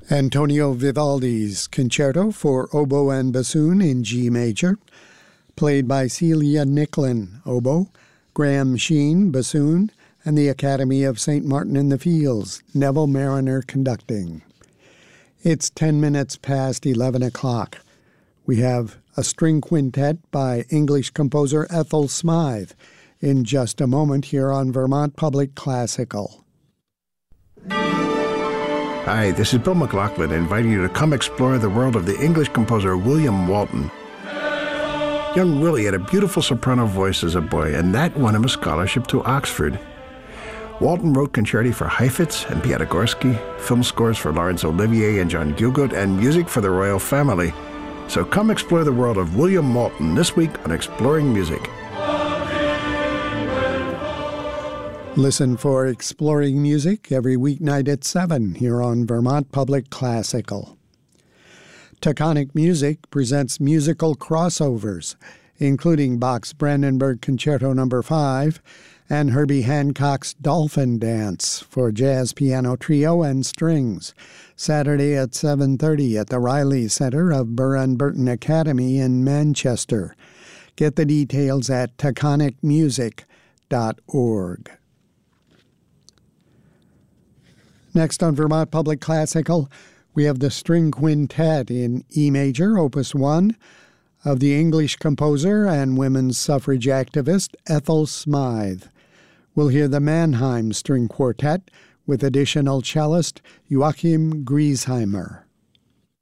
Antonio Vivaldi's Concerto for Oboe and Bassoon in G major, played by Celia Nicklin, oboe, Graham Sheen, bassoon, and the Academy of St. Martin in the Fields, Neville Mariner conducting. It's 10 minutes past 11 o'clock. We have a string quintet by English composer Ethel Smythe in just a moment here on Vermont Public Classical. Hi, this is Bill McLaughlin inviting you to come explore the world of the English composer William Walton. Young Willie had a beautiful soprano voice as a boy, and that won him a scholarship to Oxford. Walton wrote concerti for Heifetz and Piatigorsky, film scores for Laurence Olivier and John Gielgud, and music for the royal family. So come explore the world of William Walton this week on Exploring Music. Listen for Exploring Music every weeknight at 7 here on Vermont Public Classical. Taconic Music presents musical crossovers, including Bach's Brandenburg Concerto No. 5 and Herbie Hancock's Dolphin Dance for jazz piano trio and strings, Saturday at 7:30 at the Riley Center of Burr & Burton Academy in Manchester. Get the details at taconicmusic.org. Next on Vermont Public Classical, we have the String Quintet in E major, Opus 1, of the English composer and women's suffrage activist Ethel Smythe. We'll hear the Mannheim String Quartet with additional cellist Joachim Griesheimer.